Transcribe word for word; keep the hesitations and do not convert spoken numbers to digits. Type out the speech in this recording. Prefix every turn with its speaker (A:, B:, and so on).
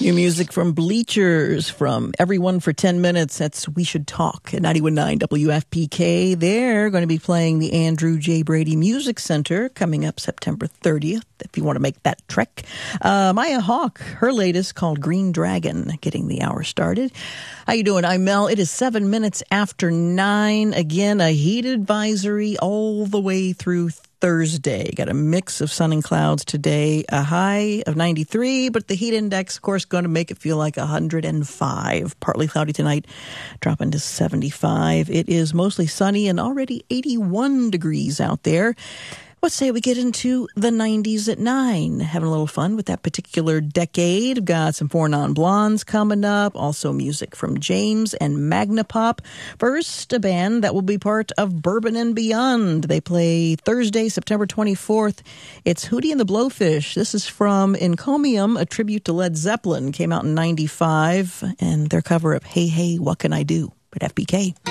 A: New music from Bleachers, from Everyone for ten minutes. That's We Should Talk at ninety-one point nine W F P K. They're going to be playing the Andrew J. Brady Music Center coming up September thirtieth, if you want to make that trek. Uh, Maya Hawke, her latest called Green Dragon, getting the hour started. How you doing? I'm Mel. It is seven minutes after nine. Again, a heat advisory all the way through Thursday. Got a mix of sun and clouds today, a high of ninety-three, but the heat index, of course, going to make it feel like one hundred five. Partly cloudy tonight, dropping to seventy-five. It is mostly sunny and already eighty-one degrees out there. What say we get into the nineties at nine? Having a little fun with that particular decade. We've got some Four Non-Blondes coming up. Also music from James and Magnapop. First, a band that will be part of Bourbon and Beyond. They play Thursday, September twenty-fourth. It's Hootie and the Blowfish. This is from Encomium, a tribute to Led Zeppelin. Came out in ninety-five. And their cover of Hey, Hey, What Can I Do? At F B K.